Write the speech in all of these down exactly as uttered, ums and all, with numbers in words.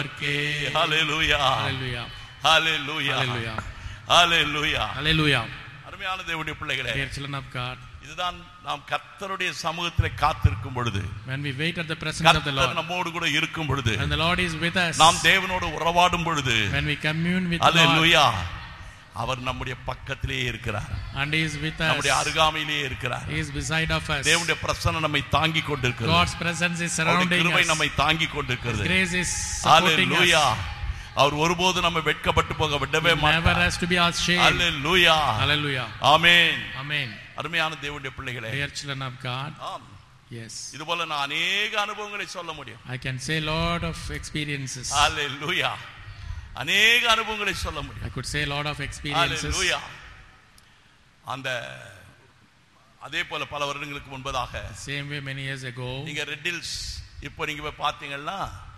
ஹalleluya Hallelujah. ஹalleluya Hallelujah. ஹalleluya Hallelujah. அருமையான தேவனுடைய பிள்ளைகளே, Dear children of God, இதுதான் நாம் கர்த்தருடைய சமூகத்திலே காத்திருக்கும் பொழுது, when we wait at the presence of the கர்த்தர் Lord, நம்மோடு கூட இருக்கும் பொழுது, and the Lord is with us, நாம் தேவனோடு உறவாடும் பொழுது, when we commune with the Lord, ஹalleluya, அவர் நம்முடைய பக்கத்திலே இருக்கிறார், and He is with us, நம்முடைய அருகாமையிலே இருக்கிறார். He is beside of us. தேவனுடைய பிரசன்னம் நம்மை தாங்கிக் கொண்டிருக்கிறது. God's presence is அவருடைய surrounding கிருபை us. நம்மை தாங்கிக் கொண்டிருக்கிறது. His grace is supporting hallelujah. us. அவர் ஒருபோது நம்மை வெட்கப்பட்டு போக விடவே He never மாட்டார். has to be ashamed. Hallelujah. Hallelujah. Amen. Amen. அருமையான தேவனுடைய பிள்ளைகளே, Dear children of God, ஆம், yes, இதுபோல நான் அநேக அனுபவங்களை சொல்ல முடியும். I can say lot of experiences. ஹalleluya. அநேக அனுபவங்களை சொல்ல முடியும். I could say lot of experiences. ஹalleluya. அந்த அதே போல பல வருடங்களுக்கு முன்பதாக, Same way many years ago, நீங்க ரெட் ஹில்ஸ் இப்போ நீங்க போய் பாத்தீங்கன்னா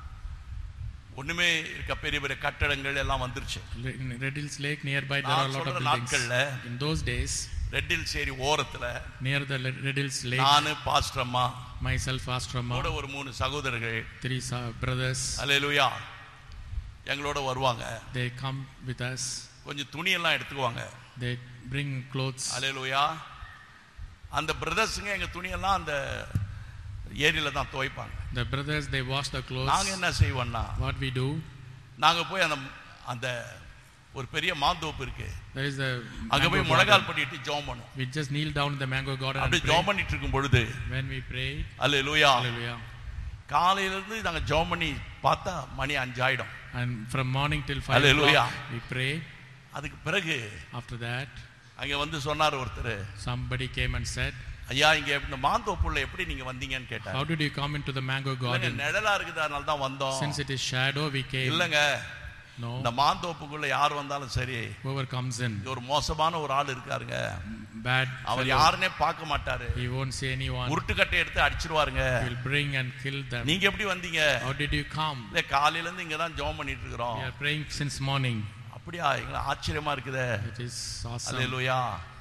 ஒண்ணுமே இருக்க பெரிய பெரிய கட்டடங்கள் எல்லாம் வந்துருச்சு. in Red Hills Lake nearby there are a lot of buildings. நாட்கள்ல In those days, red hills ஏரி ஓரத்துல near the Red Hills Lake, நானு பாஸ்டர் அம்மா myself, Pastor Amma, கூட ஒரு மூணு சகோதரர்கள், three sa- brothers, ஹalleluya, எங்களோட வருவாங்க. they come with us. கொஞ்சம் துணி எல்லாம் எடுத்துக்குவாங்க. They bring clothes. ஹalleluya. அந்த பிரதர்ஸ்ங்க எங்க துணி எல்லாம் அந்த ஏரியில தான் துவைப்பாங்க. The brothers, they wash the clothes. நாங்க என்ன செய்வோம்னா, What we do, நாங்க போய் அந்த அந்த ஒரு பெரிய மாந்தோப்பு இருக்கு, there is a அங்க mango போய் முழங்கால் garden. பண்ணிட்டு ஜெபம் பண்ணுவோம். We just kneel down in the mango garden and அப்படி pray. ஜெபம் பண்ணிட்டு இருக்கும் பொழுது, When we pray, hallelujah, hallelujah, காலையில இருந்து நாங்க ஜெபம் பண்ணி பார்த்தா மணி அஞ்சு ஆயிடும். and from morning till five Hallelujah. o'clock we pray. அதுக்கு பிறகு After that, அங்க வந்து சொன்னார் ஒருத்தர், somebody came and said, ஐயா இங்க இந்த மாந்தோப்புள்ள எப்படி நீங்க வந்தீங்கன்னு கேட்டார். how did you come into the mango இல்லங்க, garden? நிழலா இருக்குது அதனால தான் வந்தோம். Since it is shadow, we came. இல்லங்க, No, இந்த மாந்தோப்புக்குள்ள யார் வந்தாலும் சரி, whoever comes in, ஒரு மோசமான ஒரு ஆள் இருக்காருங்க, bad அவர் fellow, யாருன்னே பார்க்க மாட்டாரு, he won't see anyone. உருட்டுக்கட்டை எடுத்து அடிச்சிருவாருங்க. He will bring and kill them. நீங்க எப்படி வந்தீங்க? How did you come? இல்ல காலையில இருந்து இங்க தான் ஜெபம் பண்ணிட்டு இருக்கிறோம். We are praying since morning. அப்படியா? எங்களுக்கு ஆச்சரியமா இருக்குதே. It is awesome. ஹalleluya.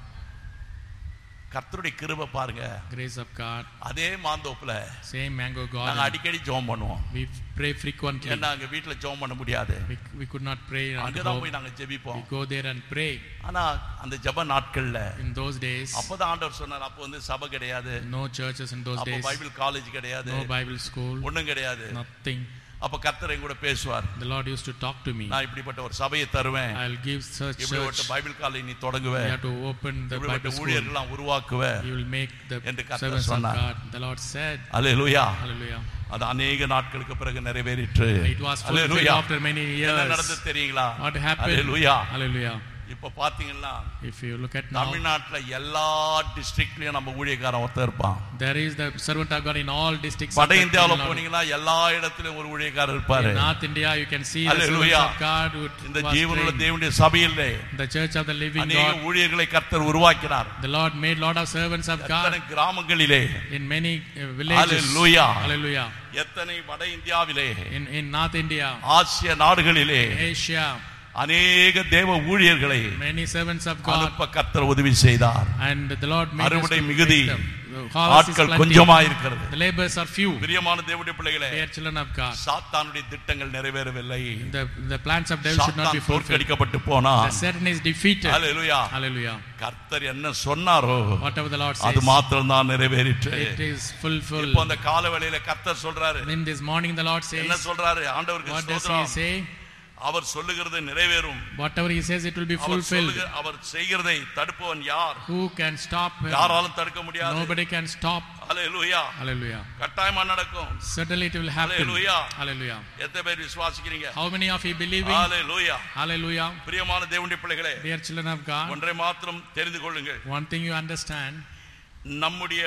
கர்த்தருடைய கிருபை பாருங்க. Grace of God. அதே மாந்தோப்புல Same mango நாங்க garden. அடிக்கடி ஜெபம் பண்ணுவோம். We pray frequently. ஏன்னா அங்க வீட்டுல ஜெபம் பண்ண முடியாது, We, we could not pray at அங்கதான் home. போய் நாங்க ஜெபிப்போம். We go there and pray. ஆனா அந்த ஜெப நாட்கள்ல In those days, அப்பதான் ஆண்டவர் சொன்னார், அப்போ வந்து சபை கிடையாது, no churches in those அப்போ days, பைபிள் காலேஜ் கிடையாது, no Bible school, ஒண்ணும் கிடையாது. nothing. அப்ப கர்த்தர் என் கூட பேசுவார், The Lord used to talk to me. நான் இப்படிப்பட்ட ஒரு சபையை தருவேன், I'll give such இப்படிப்பட்ட church. பைபிள் காலேஜ் நீ தொடங்குவ, You have to open the இப்படிப்பட்ட Bible school. ஊழியர்கள்லாம் உருவாக்குவ You will make the என்று கர்த்தர் servants of சொன்னார். God. The Lord said, hallelujah. hallelujah. அது அநேக நாட்களுக்கு பிறகு நிறைவேறிற்று. It was fulfilled hallelujah. after many என்ன years. நடந்தது தெரியுங்களா? What happened? ஹalleluya. Hallelujah. இப்ப பாத்தீங்கன்னா If you look at now, தமிழ்நாட்டுல எல்லா டிஸ்ட்ரிக்ட்லயும் நம்ம ஊழியக்காரன் ஒருத்தர் இருப்பான். there is the servant of God in all districts. வட of the இந்தியாவுல Tamil Nadu. போனீங்கன்னா எல்லா இடத்திலும் ஒரு ஊழியக்காரர் இருப்பாரு. In North India, you can see the Hallelujah. servants of God who இந்த was ஜீவனுள்ள trained. தேவனுடைய சபையிலே The church of the living அநேக God. ஊழியர்களை கர்த்தர் உருவாக்கினார். The Lord made lot of servants of எத்தனை God கிராமங்களிலே, in many uh, villages. Hallelujah. Hallelujah. எத்தனை வட இந்தியாவிலே, In in North India, ஆசிய நாடுகளிலே Asia, அநேக தேவ ஊழியர்களை many servants of God, அனுப்ப கர்த்தர் உதவி செய்தார். and the Lord made us அறுவடை to மிகுதி, make them. The harvest is ஆட்கள் plenty. கொஞ்சமாய் இருக்கிறது. The laborers are few. பிரியமான தேவனுடைய பிள்ளைகளே, Dear children of God, சாத்தானுடைய திட்டங்கள் நிறைவேறவில்லை. the the plans of devil should not be சாத்தான் fulfilled. தோற்கடிக்கப்பட்டு போனான். The Satan is defeated. Hallelujah. Hallelujah. கர்த்தர் என்ன சொன்னாரோ Whatever the Lord அது says, மாத்திரம் தான் நிறைவேறிற்று. it is fulfilled. இப்போ அந்த காலவேளையில கர்த்தர் சொல்றாரு, In this morning, the Lord என்ன says, சொல்றாரு? ஆண்டவருக்கு what does He ஸ்தோத்திரம். say? அவர் சொல்லுகிறது நிறைவேறும். Whatever He says, it will be our fulfilled. சொல்லுகிற அவர் செய்கிறதை தடுப்பவன் யார்? Who can stop Him? யாராலும் தடுக்க முடியாது. Nobody can stop. Hallelujah. Hallelujah. கட்டாயமா நடக்கும். Certainly it will happen. Hallelujah. Hallelujah. எத்தனை பேர் விசுவாசிக்கிறீங்க? How many of you believing? Hallelujah. Hallelujah. பிரியமான தேவனுடைய பிள்ளைகளே, Dear children of God, ஒன்றை மாத்திரம் தெரிந்து கொள்ளுங்கள். one thing you understand, நம்முடைய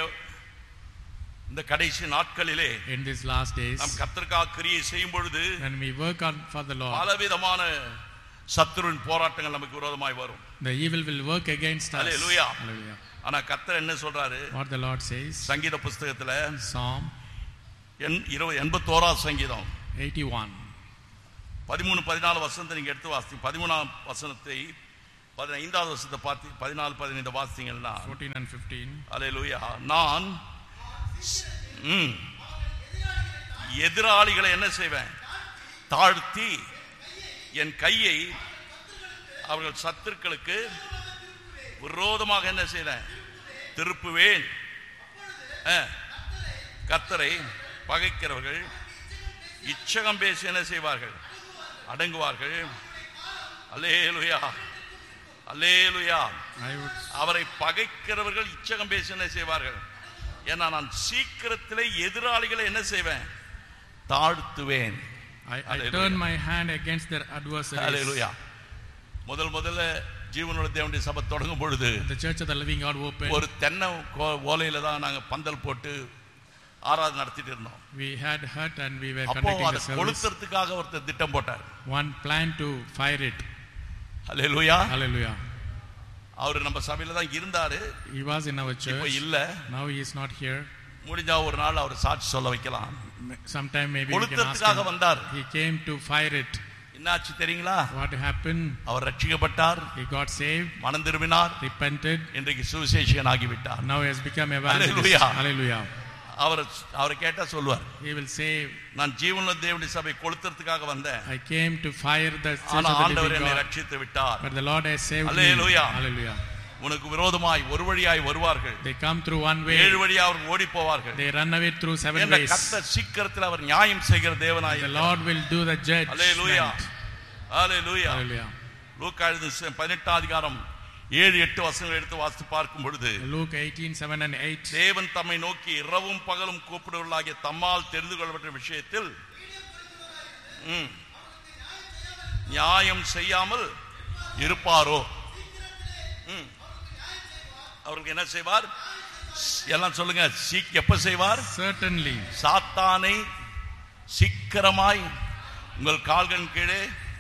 இந்த கடைசி நாட்களிலே in these last days, நாம் கர்த்தருக்காக கிரியை செய்யும் பொழுது when we work on for the Lord, பலவிதமான சத்துருவின் போராட்டங்கள் நமக்கு விரோதமாய் வரும். the evil will work against us. Hallelujah. Hallelujah. ஆனா கர்த்தர் என்ன சொல்றாரு? What the Lord says, சங்கீத புஸ்தகத்துல Psalm எண்பத்தோராம் சங்கீதம் eighty-one, பதிமூணு பதினாலு வசனத்தை நீங்க எடுத்து வாசிங்க. பதிமூணாம் வசனத்தை பதினைந்தாவது வசனத்தை பார்த்து பதினாலு பதினைந்து வாசித்தீங்கன்னா, fourteen and fifteen, ஹalleluya. நான் ம், எதிராளிகளை என்ன செய்வேன்? தாழ்த்தி என் கையை அவர்கள் சத்துருக்களுக்கு விரோதமாக என்ன செய்தேன்? திருப்புவேன். கர்த்தரை பகைக்கிறவர்கள் இச்சகம் பேசி என்ன செய்வார்கள்? அடங்குவார்கள். அல்லேலூயா, அல்லேலூயா. அவரை பகைக்கிறவர்கள் இச்சகம் பேசி என்ன செய்வார்கள்? ஏன்னா நான் சீக்கிரத்திலே எதிராளிகளை என்ன செய்வேன்? தாழ்த்துவேன். I, I turn my hand against their adversaries. Hallelujah. முதல் முதல்ல ஜீவனுள்ள தேவனுடைய சபை தொடங்கும் பொழுது the church of the living God opened. ஒரு தென்னை ஓலையில தான் நாங்க பந்தல் போட்டு ஆராதனை நடத்திட்டு இருந்தோம். We had hut and we were அப்போ conducting அதை the service. கொளுத்துறதுக்காக ஒருத்தர் திட்டம் போட்டார். One plan to fire it. Hallelujah. Hallelujah. அவர் நம்ம சபையில தான் இருந்தாரு. He was in our church. இப்போ இல்ல. Now he is not here. முடிஞ்சா ஒரு நாள் அவர் சாட்சி சொல்ல வைக்கலாம். Sometime maybe we can ask கொளுத்துறதுக்காக him. வந்தார். He came to fire it. என்னாச்சு தெரியுங்களா? What happened? Our ரட்சிக்கப்பட்டார். He got saved. மனம் திரும்பினார். Repented. இன்றைக்கு சுவிசேஷகன் ஆகிவிட்டார். Now he has become evangelist. Hallelujah. Hallelujah. அவர் அவரை கேட்டா சொல்வார், He will say, நான் ஜீவனுள்ள தேவனுடைய சபை கொளுத்துறதுக்காக வந்தேன். I came to fire the church ஆனா of the ஆண்டவர் living என்னை God. ரட்சித்து விட்டார். But the Lord has saved me. Hallelujah. Hallelujah. உனக்கு விரோதமாய் ஒரு வழியாய் வருவார்கள். They come through one way. ஏழு வழியா அவர்கள் ஓடி போவார்கள். They run away through seven என்ற ways. கர்த்தர் சீக்கிரத்தில் அவர் நியாயம் செய்கிற தேவனாய் The Lord will do the judgment. Hallelujah. Hallelujah. Hallelujah. லூக்கா எழுதின பதினெட்டாம் அதிகாரம் ஏழு எட்டு வசனங்கள் எடுத்து வாசித்து பார்க்கும் பொழுது Luke eighteen seven and eight. தேவன் தம்மை நோக்கி இரவும் பகலும் கூப்பிடுவர்களாகிய தம்மால் தெரிந்து கொள்ளப்பட்ட விஷயத்தில் நியாயம் செய்யாமல் இருப்பாரோ? அவருக்கு என்ன செய்வார்? எல்லாம் சொல்லுங்க. எப்ப செய்வார்? Certainly. சாத்தானை சீக்கிரமாய் உங்கள் கால்களின் கீழே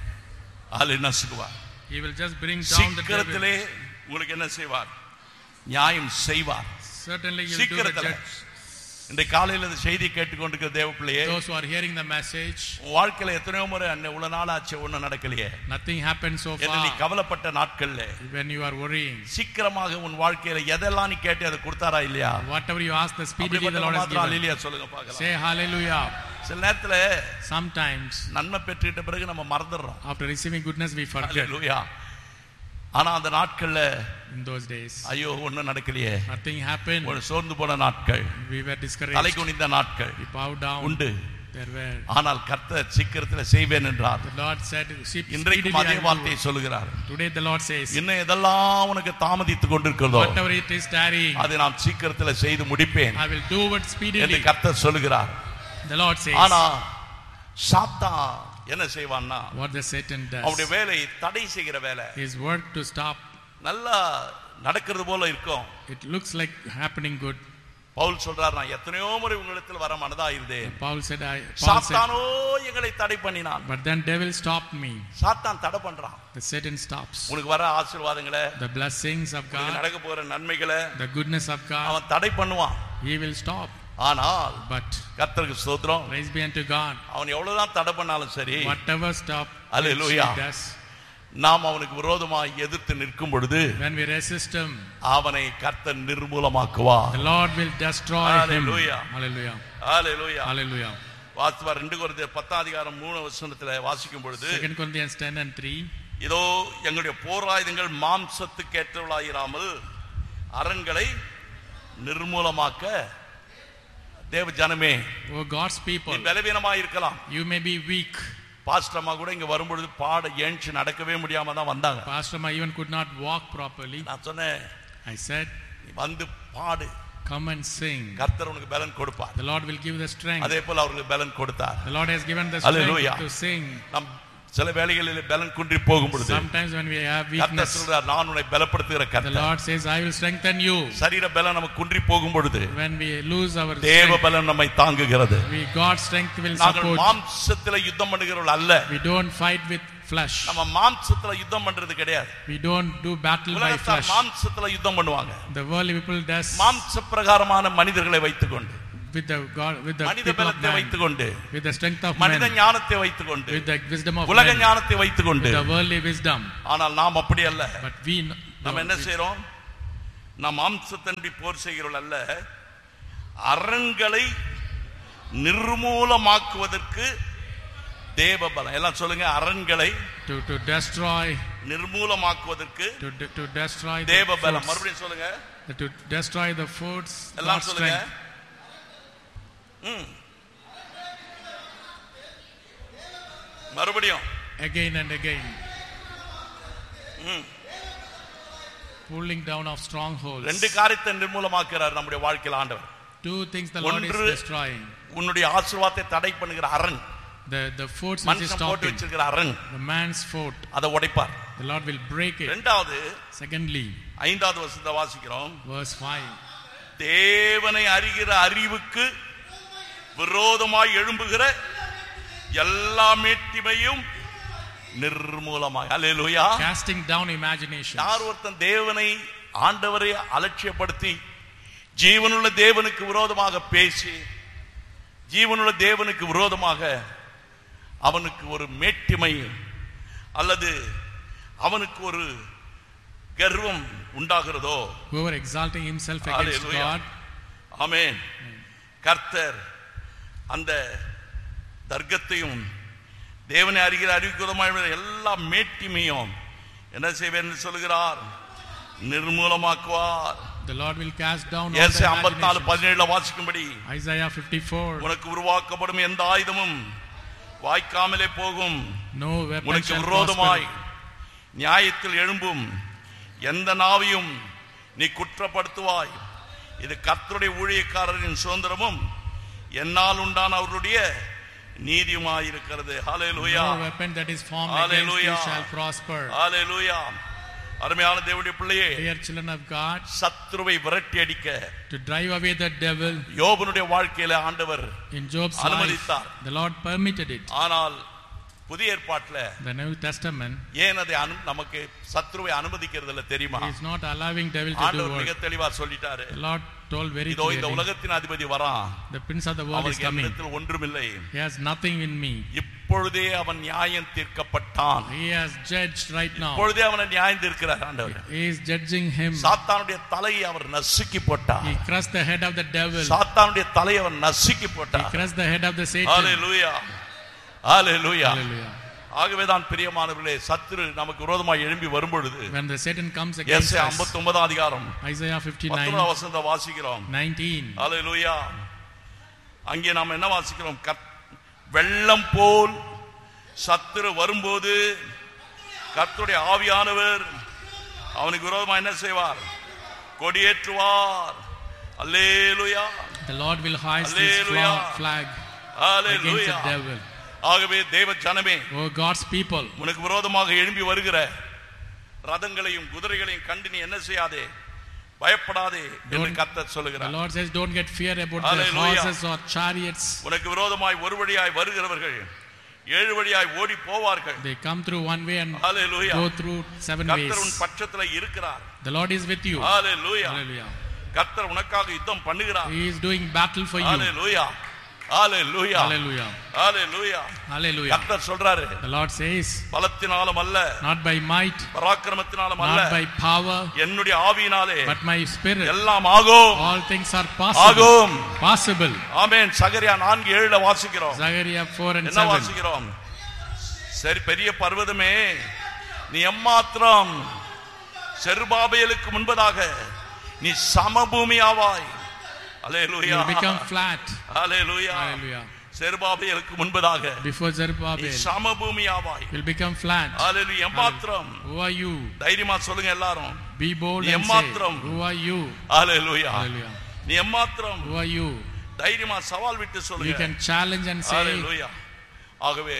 ஆளு நசுக்குவார். He will just bring down the சீக்கிரத்திலே உங்களுக்கு என்ன செய்வார்? நியாயம் செய்வார். Certainly he will do the judge. இந்த காலையில் இந்த செய்தி கேட்டுக்கொண்டிருக்கிற தேவ பிள்ளையே, those who are hearing the message, வாழ்க்கையில எத்தனையோ முறை அன்னை உள்ள நாள் ஆச்சு ஒன்னும் நடக்கலையே, nothing happened so far. நீ கவலைப்பட்ட நாட்கள்ல when you are worrying, சீக்கிரமாக உன் வாழ்க்கையில எதெல்லாம் நீ கேட்டு அதை கொடுத்தாரா இல்லையா? whatever you ask, the speedily the Lord has given. ஹalleluya சொல்லுங்க பார்க்கலாம். Say hallelujah. சில நேரத்துல sometimes நன்மை பெற்றுட்ட பிறகு நம்ம மறந்துறோம். after receiving goodness we forget. ஹalleluya. ஆனா அந்த நாட்கள்ல in those days ஐயோ ஒண்ணும் நடக்கலையே, nothing happened. ஒரு சோர்ந்து போன நாட்கள், we were discouraged, தலை குனிந்த நாட்கள் we bowed down உண்டு. there were, ஆனால் கர்த்தர் சீக்கிரத்தில் செய்வேன் என்றார். the Lord said, இன்றைக்கு அதே வார்த்தையை சொல்லுகிறார். today the Lord says, இன்னும் எதெல்லாம் உனக்கு தாமதித்துக் கொண்டிருக்கிறதோ whatever it is tarrying, அதை நான் சீக்கிரத்தில் செய்து முடிப்பேன் I will do it speedily. என்று கர்த்தர் சொல்லுகிறார். the Lord says. ஆனா சாத்தான் என்ன செய்வான்னா, what the Satan does, அவருடைய வேலை தடை செய்கிற வேலை. his work to stop. நல்லா நடக்கிறது போல இருக்கும், it looks like happening good. Pavul சொல்றார், நான் எத்தனையோ முறை உங்களிடத்தில் வர மனதா இருந்தேன். Paul said, I, Paul சாத்தானோ எங்களை தடை பண்ணினான். but then devil stopped me. சாத்தான் தடை பண்றான். the Satan stops. உனக்கு வர ஆசீர்வாதங்களை, the blessings of God, நடக்க போற நன்மைகளை, the goodness of God, அவன் தடை பண்ணுவான். he will stop. ஆனால் but கர்த்தருக்கு ஸ்தோத்திரம், praise be unto God, அவன் எவ்வளவுதான் தடை பண்ணாலும் சரி, whatever stop Hallelujah. he does, நாம் அவனுக்கு விரோதமாய் எதிர்த்து நிற்கும் பொழுது when we resist him, அவனை கர்த்தர் நிர்மூலமாக்குவார். the Lord will destroy Hallelujah. him. Hallelujah. Hallelujah. Hallelujah. வாசிப்பா ரெண்டு கொரிந்தியர் பத்தாம் அதிகாரம் மூணு வசனத்துல வாசிக்கும் பொழுது, second Corinthians ten and three, இதோ எங்களுடைய போராயுதங்கள் மாம்சத்துக்கு ஏற்றவளாயிராமல் அரண்களை நிர்மூலமாக்க தேவ ஜனமே, oh God's people, நீ பலவீனமாய் இருக்கலாம். you may be weak. Pastor அம்மா கூட இங்க வரும்பொழுது பாட ஏஞ்சி நடக்கவே முடியாம தான் வந்தாங்க. Pastor Ma even could not walk properly. நான் சொன்னேன், I said, நீ வந்து பாடு, come and sing. கர்த்தர் உனக்கு பலன் கொடுப்பார். The Lord will give the strength. அதே போல அவர்களுக்கு பலன் கொடுத்தார். The Lord has given the Hallelujah. strength to sing. நம் சில வேளைகளில் பலன் குன்றி போகும் பொழுது sometimes when we have கர்த்தர் weakness, சொல்றார், நான் உன்னை பலப்படுத்துகிற the கர்த்தர். Lord says, I will strengthen you. சரீர பலன் நமக்கு குன்றி போகும் பொழுது when we lose our தேவ strength, பலன் நம்மை தாங்குகிறது. we God's strength will நாங்கள் support. மாம்சத்திலே யுத்தம் பண்ணுகிறவர்கள் அல்ல. we don't fight with flesh. நம்ம மாம்சத்திலே யுத்தம் பண்றது கிடையாது. we don't do battle by உலகத்தார் flesh. மாம்சத்திலே யுத்தம் பண்ணுவாங்க. the worldly people does மாம்ச பிரகாரமான மனிதர்களை வைத்துக்கொண்டு, with the God, with the மனித people of பலத்தை man, வைத்துக்கொண்டு, with the strength of மனித men, ஞானத்தை வைத்துக்கொண்டு, with the wisdom of உலக men, ஞானத்தை வைத்துக்கொண்டு, with the worldly wisdom. ஆனால் நாம் அப்படி அல்ல. but we no, நாம் என்ன செய்றோம்? நாம் மாம்சத்தன்பி போர் செய்கிறவர்கள் அல்ல, அரண்களை நிர்மூலமாக்குவதற்கு தேவ பலம். எல்லாம் சொல்லுங்க. அரண்களை to to destroy, நிர்மூலமாக்குவதற்கு to to, to destroy the தேவ பலம். foods, மறுபடியும் சொல்லுங்க. to destroy the foods, எல்லாம் God's சொல்லுங்க. strength. ம் மறுபடியும் Again and again, ம் pulling down of strongholds. ரெண்டு காரியத்தை நிர்மூலமாக்குறார் நம்முடைய வாழ்க்கையில் ஆண்டவர். Two things the Lord is ஒன்று, destroying. உன்னுடைய ஆசீர்வாதத்தை தடை பண்ணுகிற அரண், The the forts which is மனுஷன் போட்டு stopping, வச்சிருக்கிற அரண், the man's fort, அதை உடைப்பார். the Lord will break it. இரண்டாவது Secondly, ஐந்தாவது வசனத்தை வாசிக்கிறோம். verse five, தேவனை அறிகிற அறிவுக்கு விரோதமாய் எழும்புகிற எல்லா மேட்டிமையும் நிர்மூலமாய். அல்லேலூயா. casting down imaginations. யார் ஒருத்தன் தேவனை ஆண்டவரை அலட்சியப்படுத்தி ஜீவனுள்ள தேவனுக்கு விரோதமாக பேசி ஜீவனுள்ள தேவனுக்கு விரோதமாக அவனுக்கு ஒரு மேட்டிமை அல்லது அவனுக்கு ஒரு கர்வம் உண்டாகிறதோ, whoever exalting himself against Hallelujah. God, ஆமென், கர்த்தர் அந்த தர்க்கத்தையும் தேவனை அறிகிற அறிவுக்குதமான எல்லா மேட்டிமையும் என்ன செய்வேன் என்று சொல்கிறார், நிர்மூலமாக்குவார். the Lord will cast down all ஏசாயா the ஐம்பத்தி நாலு imaginations. பதினேழுல வாசிக்கும்படி, Isaiah fifty-four, உனக்கு உருவாக்கப்படும் எந்த ஆயுதமும் வாய்க்காமலே போகும், no weapon உனக்கு shall விரோதமாய் prosper. நியாயத்தில் எழும்பும் எந்த நாவையும் நீ குற்றப்படுத்துவாய். இது கர்த்தருடைய ஊழியக்காரரின் சுதந்திரமும் என்னால் உண்டான அவருடைய நீதியுமாயிருக்கிறது. ஹல்லேலூயா. No weapon that is formed against Hallelujah. you shall prosper. ஹல்லேலூயா. அருமையான தேவனுடைய பிள்ளையே, Dear children of God, சத்துருவை விரட்டி அடிக்க to drive away the devil, யோபனுடைய வாழ்க்கையில ஆண்டவர் in Job's life, அனுமதித்தார். the Lord permitted it. ஆனால் புதிய ஏற்பாட்டுல The New Testament, ஏன் அதை அனு- நமக்கு சத்துருவை அனுமதிக்கிறது இல்ல தெரியுமா? He is not allowing devil to do ஆண்டவர் மிக work. தெளிவா சொல்லிட்டாரு. The Lord told very இதோ இந்த clearly, உலகத்தின் அதிபதி வரான், the prince of the world is அவருக்கு coming. என்னிடத்தில் ஒன்றுமில்லை, He has nothing in me. இப்பொழுதே அவன் நியாயம் தீர்க்கப்பட்டான். He has judged right now. இப்பொழுதே அவனை நியாயம் தீர்க்கிறார் ஆண்டவர். He is judging him. சாத்தானுடைய தலையை அவர் நசுக்கி போட்டார். He crushed the head of the devil. சாத்தானுடைய தலையை அவர் நசுக்கி He போட்டார். crushed the head of the Satan. Hallelujah. Hallelujah. Hallelujah. ஆகவேதான் பிரியமானவர்களே, சத்துரு நமக்கு விரோதமாக எழும்பி வரும்பொழுது When the Satan comes against எஸ்ஐயா us, ஐம்பத்தி ஒன்பதாம் அதிகாரம் Isaiah fifty-nine, பத்தாவது வசனத்தை வாசிக்கிறோம். nineteen, ஹல்லேலூயா. அங்கே நாம் என்ன வாசிக்கிறோம்? கர்த்- வெள்ளம் போல் சத்துரு வரும்போது கர்த்தருடைய ஆவியானவர் அவனுக்கு விரோதமாக என்ன செய்வார்? கொடியேற்றுவார். அல்லேலூயா. the Lord will hoist his Hallelujah. fla- flag against hallelujah. the devil. ஆகவே தேவ ஜனமே, Oh God's people, உனக்கு விரோதமாக எழும்பி வருகிற ரதங்களையும் குதிரைகளையும் கண்டு நீ என்ன செய்யாதே, பயப்படாதே என்று Don't- கர்த்தர் the சொல்லுகிறார். Lord says, don't get fear about the Hallelujah. horses or chariots. உனக்கு விரோதமாய் ஒரு வழியாய் வருகிறவர்கள் ஏழு வழியாய் ஓடி போவார்கள். They come through one way and hallelujah. go through seven கர்த்தர் உன் ways. பட்சத்துல இருக்கிறார். The Lord is with you. Hallelujah. Hallelujah. கர்த்தர் உனக்காக யுத்தம் பண்ணுகிறார். He is doing battle for you. Hallelujah. Hallelujah. Hallelujah. Hallelujah. Hallelujah. கர்த்தர் சொல்றாரு, The Lord says, பலத்தினாலும் அல்ல, not by might, பராக்கிரமத்தினாலும் அல்ல, not by power, என்னுடைய ஆவியினாலே but my spirit. எல்லாம் ஆகும். All things are possible. ஆகும். Possible. ஆமென். சகரியா நான்கு ஏழுல வாசிக்கிறோம். Zechariah four and என்ன seven. வாசிக்கிறோம்? சரி, பெரிய பர்வதமே, நீ எம்மாத்திரம் செருபாபேலுக்கு முன்பதாக நீ சமபூமி ஆவாய். You hallelujah. will become flat. Hallelujah. Hallelujah. செருபாபேலுக்கு முன்பதாக Before நீ Zerubbabel, சமபூமி ஆவாய். you will become flat. அல்லேலூயா. எம்மாத்திரம். Who are you? தைரியமா சொல்லுங்க எல்லாரும். Be bold நீ and say, எம்மாத்திரம். who are you? Hallelujah. Hallelujah. நீ எம்மாத்திரம். Who are you? தைரியமா சவால் விட்டு You சொல்லுங்க. can challenge and say, அல்லேலூயா. ஆகவே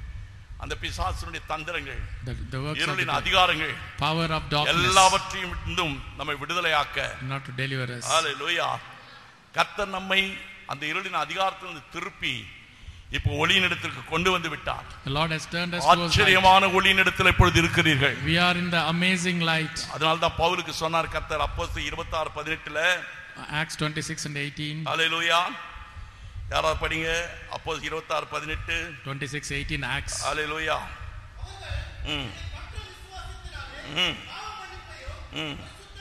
அந்த பிசாசுடைய தந்திரங்கள், the, the works of இருளின் the அதிகாரங்கள் power of darkness, எல்லாவற்றையும் இருந்தும் நம்மை விடுதலையாக்க, not to deliver us. ஹல்லேலூயா, கர்த்தர் நம்மை அந்த இருளின் அதிகாரத்திலிருந்து திருப்பி இப்போ ஒளியினிடத்திற்கு கொண்டு வந்து விட்டார். The Lord has turned us towards light. ஆச்சரியமான ஒளியினிடத்தில் இப்பொழுது இருக்கிறீர்கள். We are in the amazing light. அதனால தான் பவுலுக்கு சொன்னார் கர்த்தர் அப்போஸ்தலர் இருபத்தி ஆறு பதினெட்டுல, Acts twenty-six and eighteen. ஹல்லேலூயா. யாராவது படிங்க அப்போஸ்தலர் இருபத்தி ஆறு பதினெட்டு. twenty-six eighteen Acts. ஹல்லேலூயா. ம் ம் ம்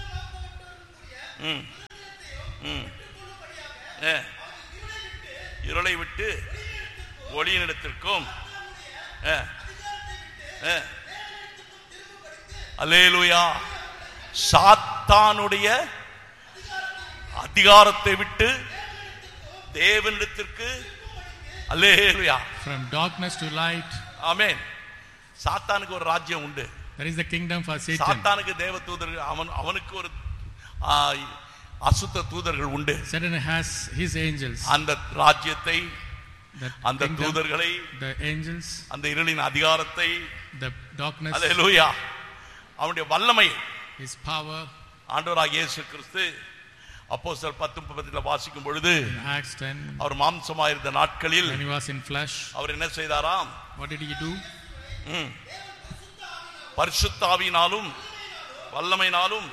ம் ம் ஏ இருளை விட்டு ஒளியினிடத்திற்கும் அல்லேலூயா. சாத்தானுடைய அதிகாரத்தை விட்டு தேவனிடத்திற்கு, அல்லேலூயா, from darkness to light. ஆமென். சாத்தானுக்கு ஒரு ராஜ்யம் உண்டு. There is the kingdom for Satan. சாத்தானுக்கு தேவதூதர்கள், அவன் அவனுக்கு ஒரு அசுத்த தூதர்கள் உண்டு. Satan has his angels. அந்த ராஜ்யத்தை, The அந்த kingdom, தூதர்களை, the angels, அந்த இருளின் அதிகாரத்தை, the darkness, அல்லேலூயா, அவனுடைய வல்லமை, his power. ஆண்டவராகிய இயேசு கிறிஸ்து அப்போஸ்தலர் பத்து முப்பதில் வாசிக்கும் பொழுது, In Acts ten, அவர் மாம்சமாயிருந்த நாட்களில் when he was in flesh, அவர் என்ன செய்தாராம்? what did he do? ம். பரிசுத்த ஆவியினாலும் வல்லமையினாலும்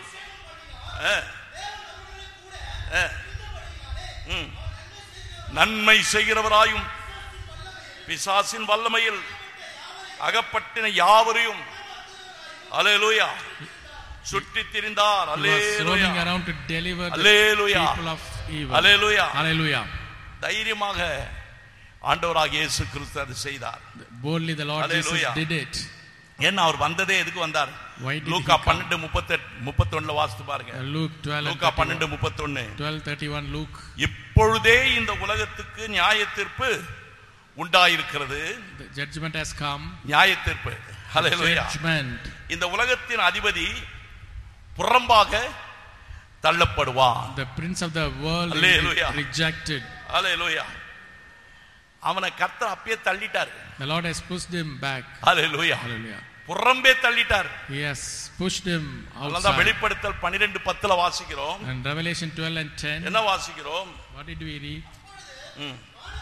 நன்மை செய்கிறவராயும் பிசாசின் வல்லமையில் அகப்பட்டின யாவரையும், அல்லேலூயா, சுற்றி திரிந்தார். அல்லேலூயா, around to deliver the hallelujah, people of evil. Hallelujah. Hallelujah. தைரியமாக ஆண்டவராகிய இயேசு கிறிஸ்து அதை செய்தார். Boldly the Lord Hallelujah. Jesus did it. ஏன்னா அவர் வந்ததே எதுக்கு வந்தார்? Why did Luca he come? பன்னிரண்டு முப்பத்தெட்டு முப்பத்தொன்னுல வாசித்து பாருங்க. Uh, Luke twelve லூக்கா பன்னிரண்டு முப்பத்தொன்னு. twelve thirty-one Luke. இப்பொழுதே இந்த உலகத்துக்கு நியாயத்தீர்ப்பு உண்டாயிருக்கிறது. The judgment has come. நியாயத்தீர்ப்பு. Hallelujah. Judgment. இந்த உலகத்தின் அதிபதி புறம்பாக தள்ளப்படுவான். The prince of the world Hallelujah. is rejected. ஹல்லேலூயா. அவனை கர்த்தர் அப்படியே தள்ளிட்டார். The Lord has pushed him back. Hallelujah. Hallelujah. புறம்பே தள்ளிட்டார். He has pushed him அதான் outside. வெளிப்படுத்தல் பன்னிரண்டு பத்துல வாசிக்கிறோம். And Revelation twelve and ten. என்ன வாசிக்கிறோம்? What did we read? ம்.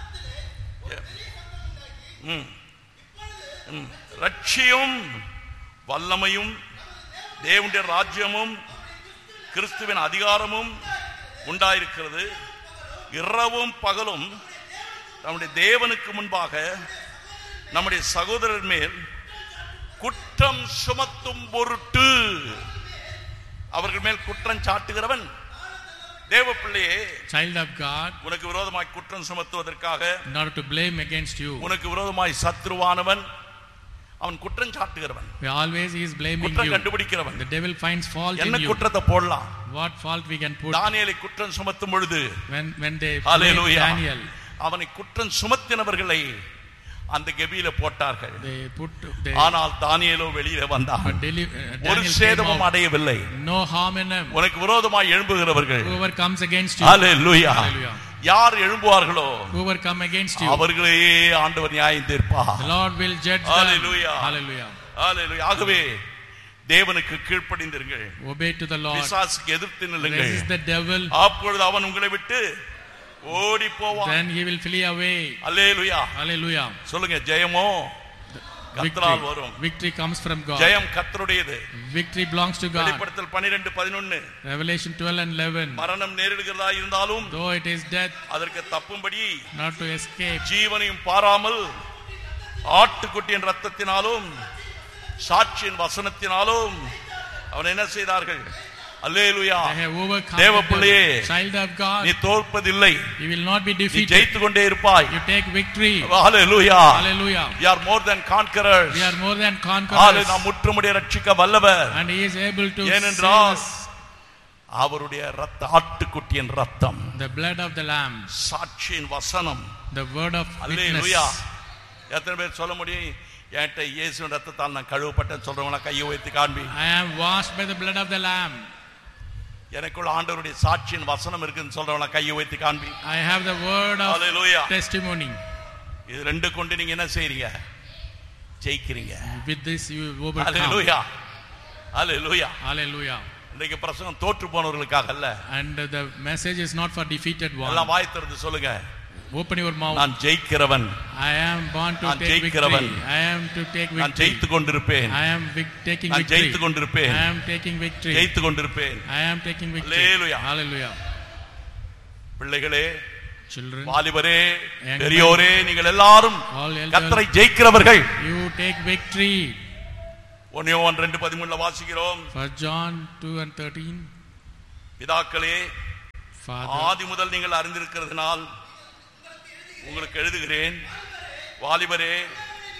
ம். ம். ரட்சியும் வல்லமையும் தேவனுடைய ராஜ்யமும் கிறிஸ்துவின் அதிகாரமும் உண்டாயிருக்கிறது. இரவும் பகலும் நம்முடைய தேவனுக்கு முன்பாக நம்முடைய சகோதரர் மேல் குற்றம் சுமத்தும் பொருட்டு, அவர்கள் மேல் குற்றம் சாட்டுகிறவன் தேவ பிள்ளையே, Child of God, உனக்கு விரோதமாய் குற்றம் சுமத்துவதற்காக, in order to blame against you. உனக்கு விரோதமாய் சத்ருவானவன் அவன் குற்றம் சாட்டுகிறவன். Always he is blaming குற்றம் you. கண்டுபிடிக்கிறவன். The devil finds fault in என்ன you. குற்றத்தை போடலாம்? What fault we can put? தானியேலை குற்றம் சுமத்தும் பொழுது, When when they blame hallelujah, Daniel, அவனை குற்றம் சுமத்தினவர்களை அந்த கெபியில போட்டார்கள். they put they ஆனால் தானியேலோ வெளியில வந்தான். but deli- uh, ஒரு Daniel came சேதமும் out. அடையவில்லை. No harm in him. உனக்கு விரோதமாய் எழும்புகிறவர்கள், Whoever comes against you, hallelujah, Hallelujah. யார் எழும்புவார்களோ whoever come against you, அவர்களே ஆண்டவர் நியாயம் தீர்ப்பார். the Lord will judge them. Hallelujah. Hallelujah. ஹல்லேலூயா. ஆகவே தேவனுக்கு கீழ்ப்படிந்திருங்கள், Obey to the Lord. பிசாசுக்கு எதிர்த்து நில்லுங்கள். Resist the devil, அப்பொழுது அவன் உங்களை விட்டு ஓடி போவான். then he will flee away. Hallelujah. Hallelujah. சொல்லுங்க, ஜெயமோ கர்த்தரால் Victory. வரும். Victory comes from God. ஜெயம் கர்த்தருடையது. Victory belongs to God. வெளிப்படுத்தல் பன்னிரண்டு பதினொன்று. Revelation twelve and eleven. மரணம் நேரிடுகிறதா இருந்தாலும் Though it is death, அதற்கு தப்பும்படி not to escape, ஜீவனையும் பாராமல் ஆட்டுக்குட்டியின் ரத்தத்தினாலும் சாட்சியின் வசனத்தினாலும் அவன் என்ன செய்தார்கள்? அல்லேலூயா. they have overcome தேவ the பிள்ளையே, devil. Child of God, நீ தோற்பதில்லை, you will not be நீ defeated. ஜெயித்து கொண்டே இருப்பாய். You take victory. Hallelujah. Hallelujah. You are more than conquerors. We are more than hallelujah. conquerors, நாம் முற்றுமுடிய ரட்சிக்க வல்லவர். and he is able to save ஏனென்றால் us. அவருடைய ரத்த ஆட்டுக்குட்டியின் ரத்தம், The blood of the lamb, சாட்சியின் வசனம். the word of hallelujah. witness. எத்தனை பேர் சொல்ல முடியும், என்கிட்ட இயேசுவின் ரத்தத்தால் நான் கழுவப்பட்டேன்னு சொல்றவங்கள கையை வைத்து காண்பி. I am washed by the blood of the lamb. எனக்குள்ள ஆண்டவருடைய சாட்சியின் வசனம் இருக்குன்னு சொல்றவங்கள கையை வைத்து காண்பி. I have the word of hallelujah. testimony. இது ரெண்டு கொண்டு நீங்க என்ன செய்றீங்க? ஜெயிக்கிறீங்க. With this you overcome. Hallelujah. Hallelujah. Hallelujah. இன்னைக்கு பிரசங்கம் தோற்று போனவர்களுக்காக அல்ல. And the message is not for defeated எல்லாம் one. வாய் திறந்து சொல்லுங்க, Open your mouth. நான் ஜெயிக்கிறவன், I am born to நான் take ஜெயிக்கிறவன். victory. I am to take நான் victory. ஜெயித்து கொண்டிருப்பேன், I am vic- taking நான் victory. ஜெயித்து கொண்டிருப்பேன், I am taking victory. ஜெயித்து கொண்டிருப்பேன். I am taking victory. Hallelujah. Hallelujah. பிள்ளைகளே, Children, வாலிபரே, Young பெரியோரே, நீங்கள் எல்லாரும் all elders, கர்த்தரை ஜெயிக்கிறவர்கள். you take victory. ஒன்று யோவான் ரெண்டு பதிமூன்றுல வாசிக்கிறோம். First John two and thirteen. பிதாக்களே, Father, ஆதி முதல் நீங்கள் அறிந்திருக்கிறதுனால் உங்களுக்கு எழுதுகிறேன். வாலிபரே,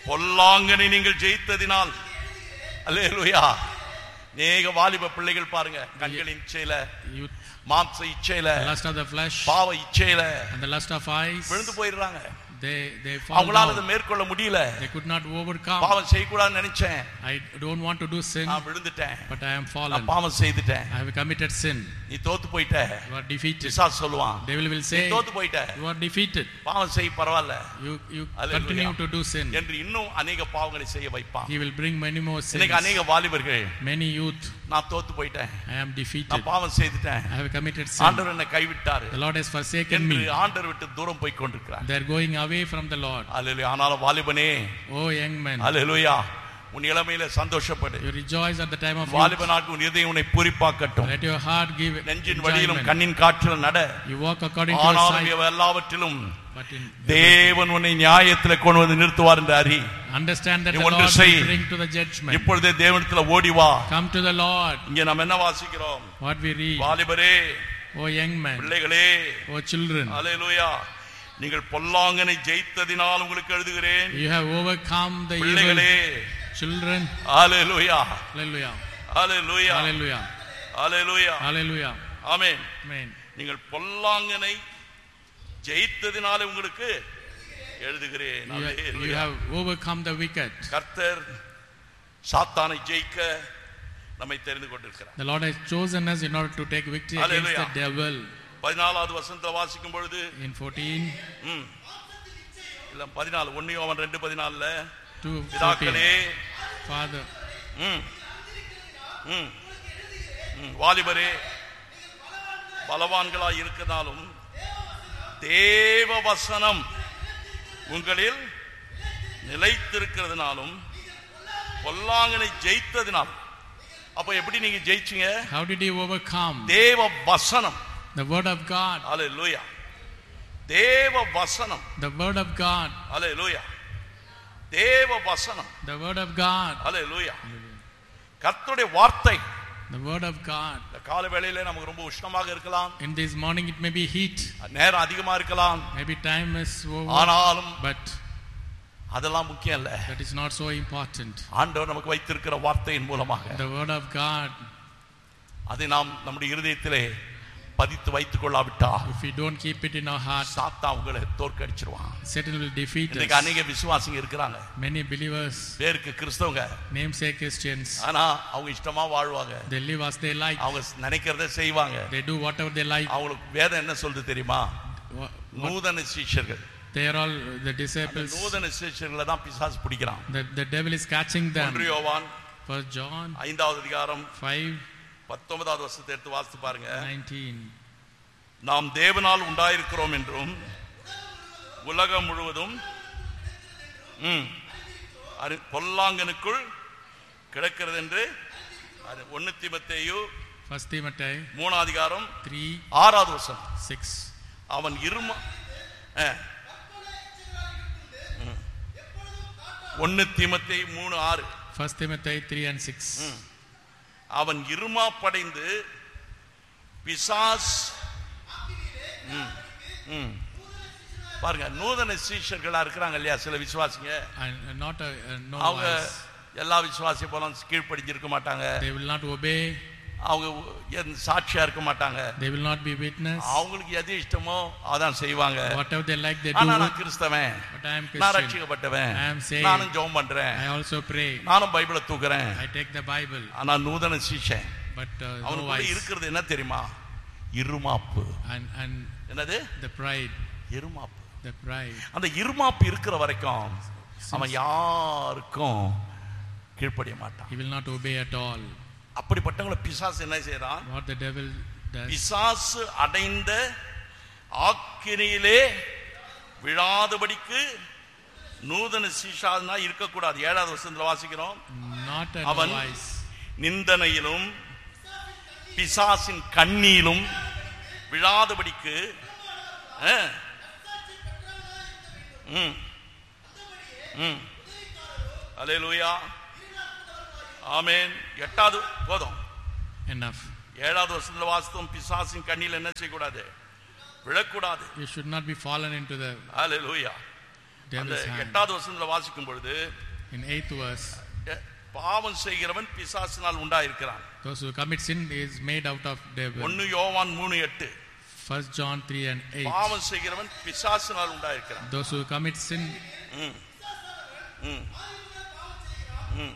பொல்லாங்கனை நீங்கள் ஜெயித்ததினால். அல்லேலூயா. நேக வாலிப பிள்ளைகள் பாருங்க, கண்களின் இச்சையில, மாம்ச இச்சையில, lust of the flesh, பாவ இச்சையில and the lust of eyes, விழுந்து போயிடுறாங்க. they they fall அவங்களால down. அதை மேற்கொள்ள முடியல. They could not overcome. பாவம் செய்யக்கூடாதுன்னு நினைச்சேன், I don't want to do sin, நான் விழுந்துட்டேன், but I am fallen. நான் பாவம் செய்துட்டேன். I have committed sin. நீ தோத்து போயிட்ட. You are defeated. பிசாசு சொல்லுவான், Devil will நீ say, தோத்து போயிட்ட, you are defeated. பாவம் செய், பரவாயில்ல, You you Hallelujah. continue to do sin. என்று இன்னும் அநேக பாவங்களை செய்ய வைப்பான். He will bring many more sins. இன்னைக்கு அநேக வாலிபர்கள், Many youth, நான் தோத்து போயிட்டேன், I am defeated. நான் பாவம் செய்துட்டேன், I have committed sin. ஆண்டவர் என்னை கைவிட்டாரு The Lord has forsaken என்று me. ஆண்டவர் விட்டு தூரம் போய் கொண்டிருக்கிறார். They are going away from the Lord. அல்லேலூயா. ஆனாலும் வாலிபனே, Oh young man, அல்லேலூயா, உன் இளமையில சந்தோஷப்படு. you rejoice at the time of youth. வாலிபனாக உன் இதயம் உன்னை பூரிப்பாக்கட்டும். Let your heart give நெஞ்சின் வழியிலும் enjoyment. கண்ணின் காற்றிலும் நட. You walk according to your ஆனாலும் sight, எல்லாவற்றிலும் but in தேவன் உன்னை நியாயத்தில் கொண்டு வந்து நிறுத்துவார் என்று அறி. understand that நீ the ஒன்று Lord செய். will bring to the judgment. இப்பொழுதே தேவனிடத்தில் ஓடி வா. Come to the Lord. இங்கே நாம் என்ன வாசிக்கிறோம்? What we read, வாலிபரே, oh young man, பிள்ளைகளே, oh children, அல்லேலூயா, நீங்கள் பொல்லாங்கனை ஜெயித்ததினால் உங்களுக்கு எழுதுகிறேன். you have overcome the evil. பிள்ளைகளே, Children, அல்லேலூயா, hallelujah, அல்லேலூயா, hallelujah, அல்லேலூயா, hallelujah, ஆமென். amen. நீங்கள் பொல்லாங்கனை ஜெயித்ததினாலே உங்களுக்கு எழுதுகிறேன். You, you hallelujah. have overcome the wicked. கர்த்தர் சாத்தானை ஜெயிக்க நம்மை தெரிந்து கொண்டிருக்கிறார். The Lord has chosen us in order to take victory against Hallelujah. the devil. பதினாலாவது வசனத்தில் வாசிக்கும் பொழுது, In fourteen, ம், இல்ல பதினாலு, ஒன்னு யோவான் ரெண்டு பதினாலுல, two பிதாக்களே, fourteen, Father, ம், ம், ம், வாலிபரே, பலவான்களாய் இருக்கிறதாலும் தேவ வசனம் உங்களில் நிலைத்திருக்கிறதுனாலும் பொல்லாங்கனை ஜெயித்ததினாலும். அப்ப எப்படி நீங்க ஜெயிச்சீங்க? how did you overcome? தேவ வசனம். The word of God, அல்லேலூயா. தேவ வசனம். the word of God, அல்லேலூயா. தேவ வசனம். the word of God, அல்லேலூயா. கர்த்தருடைய வார்த்தை. the word of God. இந்த கால வேளையில நமக்கு ரொம்ப உஷ்ணமாக இருக்கலாம், In this morning it may be heat, நேரம் அதிகமா இருக்கலாம், maybe time is over, ஆனாலும் but அதெல்லாம் முக்கியம் இல்ல. that is not so important. ஆண்டவர் நமக்கு வைத்திருக்கிற வார்த்தையின் மூலமாக The word of God, அதை நாம் நம்முடைய இருதயத்திலே பதித்து வைத்துக் கொள்ளாவிட்டால் if we don't keep it in our heart, சாத்தான் உங்களை தோற்கடிச்சிருவான். Satan will defeat இன்னைக்கு us. அநேக விசுவாசிங்க இருக்கிறாங்க, Many believers, பேருக்கு கிறிஸ்தவங்க, namesake Christians, ஆனா அவங்க இஷ்டமா வாழ்வாங்க, they live as they like, அவங்க நினைக்கிறத செய்வாங்க. they do whatever they like. அவங்களுக்கு வேதம் என்ன சொல்லுது தெரியுமா? Wha- what- நூதன சீஷர்கள், They are all the அந்த disciples. நூதன சீஷர்களை தான் பிசாசு பிடிக்கிறான். The, the devil is catching them. ஒன்று யோவான் First John ஐந்தாவது அதிகாரம் five பத்தொன்பதாவது வருஷத்தை எடுத்து வாசித்து பாருங்க. nineteen. நாம் தேவனால் உண்டாயிருக்கிறோம் என்றும் உலகம் முழுவதும் ம், அது பொல்லாங்கனுக்குள் கிடக்கிறது என்று அது ஒன்னு தீமோத்தேயு First Timothy மூணாவது அதிகாரம் three ஆறாவது வசனம். six. அவன் இரும அஹ், ம். ஒன்னு தீமோத்தேயு மூணு ஆறு. First Timothy three and six. ம். அவன் இருமா படைந்து பிசாஸ் ம், ம். பாருங்க, நூதன சீஷர்களா இருக்கிறாங்க இல்லையா சில விசுவாசிங்க, And uh, not a, uh, no அவங்க wise. எல்லா விசுவாசி போல கீழ்ப்படிஞ்சிருக்க மாட்டாங்க, They will not obey. அவங்க எந்த சாட்சியா இருக்க மாட்டாங்க, They will not be witness. அவங்களுக்கு எது இஷ்டமோ அதான் செய்வாங்க. Whatever they like, they ஆனா do. நான் கிறிஸ்தவன், But I am நான் Christian. ரட்சிக்கப்பட்டவன், I am saved. நானும் ஜெபம் பண்றேன், I also pray. நானும் பைபிளை தூக்குறேன், I take the Bible. ஆனா நூதன சீஷன் But uh, no அவனுக்குள்ள wise. இருக்கிறது என்ன தெரியுமா? இருமாப்பு. And and என்னது? the pride. இருமாப்பு. The pride. அந்த இருமாப்பு இருக்கிற வரைக்கும் அவன் யாருக்கும் கீழ்ப்படிய மாட்டான். He will not obey at all. அப்படிப்பட்டவங்களை பிசாசு என்ன செய்யறான்? What the devil does. பிசாசு அடைந்த ஆக்கினியிலே விழாதபடிக்கு நூதன சீஷானா இருக்கக்கூடாது. ஏழாவது வசனத்துல வாசிக்கிறோம், Not அவன் unwise. நிந்தனையிலும் பிசாசின் கண்ணியிலும் விழாதபடிக்கு அஹ், ம், ம். அல்லேலூயா, ஆமென். எட்டாவது போதும், Enough. ஏழாவது வருஷத்துல வாசித்தோம், பிசாசின் கண்ணியில் என்ன செய்யக்கூடாது? விழக்கூடாது. You should not be fallen into the hallelujah. devil's hand. எட்டாவது வசனத்துல வாசிக்கும் பொழுது In eighth verse, எ- பாவம் செய்கிறவன் பிசாசினால் உண்டாயிருக்கிறான். those who commit sin is made out of devil. ஒன்னு யோவான் மூணு எட்டு. First John three and eight. பாவம் செய்கிறவன் பிசாசினால் உண்டாயிருக்கிறான். Those who commit sin, ம். ம். ம்.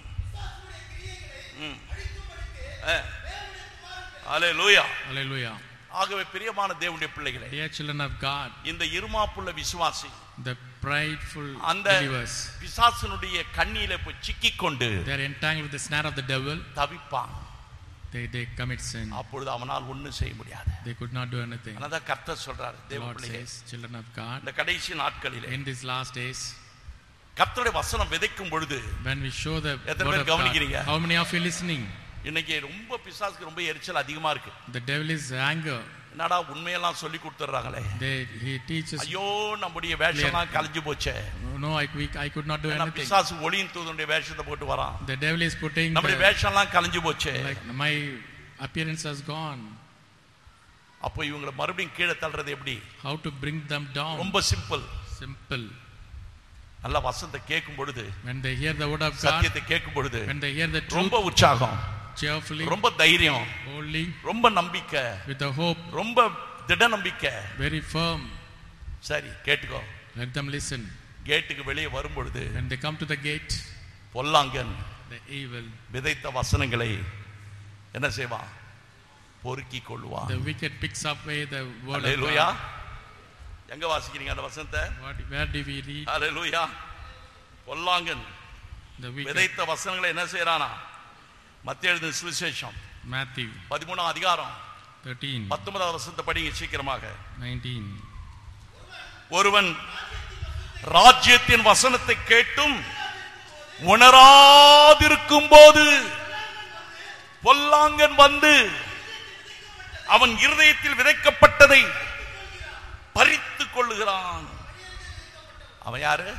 ம். ஆ. அல்லேலூயா. hallelujah. ஆகவே பிரியமான தேவனுடைய பிள்ளைகளே, Dear children of God, இந்த இருமாப்புள்ள விசுவாசி the prideful அந்த believers, பிசாசனுடைய கண்ணியில போய் சிக்கிக் கொண்டு they are entangled with the snare of the devil. தவிப்பான். They they commit sin. அப்பொழுது அவனால் ஒண்ணும் செய்ய முடியாது. They could not do anything. அதான் கர்த்தர் சொல்றாரு, The தேவ Lord பிள்ளைகளே, says, children of God, இந்த கடைசி நாட்களிலே in these last days, கர்த்தருடைய வசனம் விதைக்கும் பொழுது when we show the எத்தனை word பேர் of God, கவனிக்கிறீங்க? how many of you listening? இன்னைக்கு ரொம்ப பிசாசுக்கு ரொம்ப எரிச்சல் அதிகமா இருக்கு. The devil is anger. என்னடா உண்மையெல்லாம் சொல்லி கொடுத்துறாங்களே, They he teaches. ஐயோ நம்முடைய வேஷம்லாம் கலைஞ்சு போச்சே. No, I we, I could not do ஏன்னா anything. பிசாசு ஒளியின் தூதனுடைய வேஷத்தை போட்டு வரான். The devil is putting நம்முடைய the, வேஷம்லாம் கலைஞ்சு போச்சே. like my appearance has gone. அப்போ இவங்களை மறுபடியும் கீழே தள்ளுறது எப்படி? How to bring them down? ரொம்ப சிம்பிள். Simple. நல்ல வசனத்தை கேட்கும் பொழுது, When they hear the word of God, சத்தியத்தை கேட்கும் பொழுது when they hear the truth, ரொம்ப உற்சாகம், cheerfully, ரொம்ப தைரியம், boldly, ரொம்ப நம்பிக்கை, with the hope, ரொம்ப திட நம்பிக்கை. very firm. சரி கேட்டுக்கோ. Let them listen. கேட்டுக்கு வெளியே வரும் பொழுது When they come to the gate, பொல்லாங்கன் the evil, விதைத்த வசனங்களை என்ன செய்வான்? பொறுக்கி கொள்வான். the wicked picks up away the word of hallelujah. God. எங்க வாசிக்கிறீங்க அந்த வசனத்தை? What, where do we read? Hallelujah. பொல்லாங்கன் The wicked. விதைத்த வசனங்களை என்ன செய்யறானா? மத்தேயு எழுதின சுவிசேஷம் Matthew பதிமூணாம் அதிகாரம் thirteen, பத்தொன்பதாம் வசனத்தை படிங்க சீக்கிரமாக. nineteen. ஒருவன் ராஜ்யத்தின் வசனத்தை கேட்டும் உணராதிருக்கும் போது பொல்லாங்கன் வந்து அவன் இருதயத்தில் விதைக்கப்பட்டதை பறித்துக் கொள்ளுகிறான். அவன் யாரு?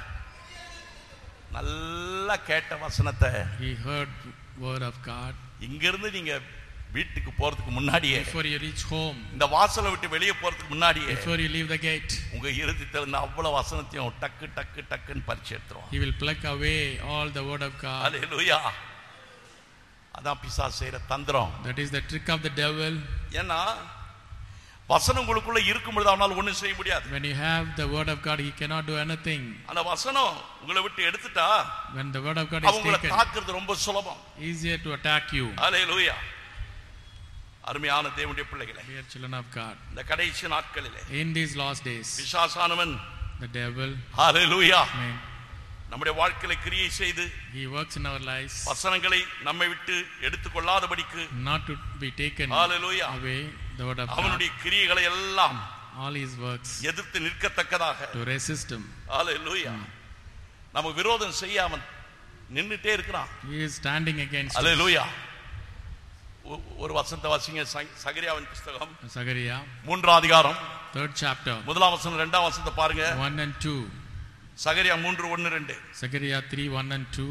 நல்லா கேட்ட வசனத்தை He heard word of God. இங்கிருந்து நீங்க வீட்டுக்கு போறதுக்கு முன்னாடியே, Before you reach home, இந்த வாசலை விட்டு வெளியே போறதுக்கு முன்னாடியே, before you leave the gate, உங்க இருதயத்தில் இருந்த அவ்வளவு வசனத்தையும் டக்கு டக்கு டக்குன்னு பறிச்சு எடுத்துருவான். He will pluck away all the word of God. அல்லேலூயா. அதான் பிசாசு செய்யற தந்திரம். That is the trick of the devil. ஏன்னா வசனம் உங்களுக்குள்ள இருக்கும் பொழுது அவனால் ஒண்ணும் செய்ய முடியாது. When you have the word of God, he cannot do anything. அந்த வசனம் உங்களை விட்டு எடுத்துட்டா When the word of God is அவங்களை taken, தாக்குறது ரொம்ப சுலபம். easier to attack you. அல்லேலூயா. அருமையான தேவனுடைய பிள்ளைகளே, Dear children of God, இந்த கடைசி நாட்களிலே in these last days, பிசாசானவன் the devil, அல்லேலூயா man, நம்முடைய வாழ்க்கையில கிரியை செய்து he works in our lives வசனங்களை நம்மை விட்டு எடுத்துக்கொள்ளாதபடிக்கு, not to be taken hallelujah, away the word of God, அவனுடைய கிரியைகளை எல்லாம் all his works எதிர்த்து நிற்கத்தக்கதாக, to resist him. அல்லேலூயா, நம்ம விரோதம் செய்ய அவன் நின்னுட்டே இருக்கிறான். He is standing against us. அல்லேலூயா. ஒ- ஒரு வசனத்தை வாசிங்க. ச- சகரியாவின் புஸ்தகம் Zechariah, மூன்றாம் அதிகாரம் third chapter, முதலாம் வசனம் இரண்டாம் வசனத்தை பாருங்க. one and two. சகரியா மூன்று ஒன்னு ரெண்டு. Zechariah three, one and two.